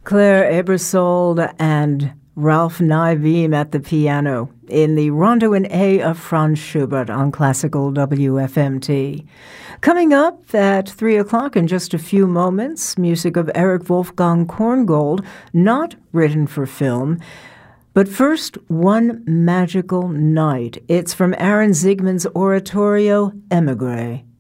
Claire Ebersold and Ralph Naivim at the piano in the Rondo in A of Franz Schubert on Classical WFMT. Coming up at 3 o'clock in just a few moments, music of Erich Wolfgang Korngold, not written for film. But first, One Magical Night. It's from Aaron Zigman's oratorio, Emigre.